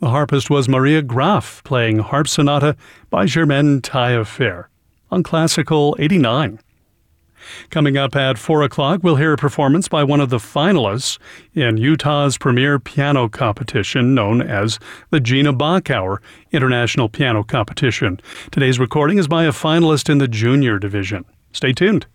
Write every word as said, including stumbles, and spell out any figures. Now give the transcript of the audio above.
The harpist was Maria Graf, playing Harp Sonata by Germaine Taillefer on Classical eighty-nine. Coming up at four o'clock, we'll hear a performance by one of the finalists in Utah's premier piano competition known as the Gina Bachauer International Piano Competition. Today's recording is by a finalist in the junior division. Stay tuned.